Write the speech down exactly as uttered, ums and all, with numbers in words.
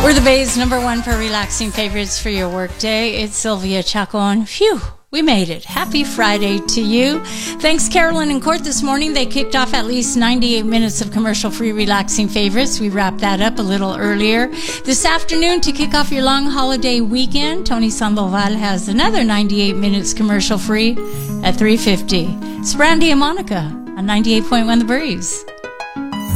We're the Bay's number one for relaxing favorites for your workday. It's Sylvia Chacon. Phew, we made it. Happy Friday to you. Thanks, Carolyn and Court, this morning. They kicked off at least ninety-eight minutes of commercial-free relaxing favorites. We wrapped that up a little earlier. This afternoon, to kick off your long holiday weekend, Tony Sandoval has another ninety-eight minutes commercial-free at three fifty. It's Brandy and Monica on ninety-eight point one The Breeze.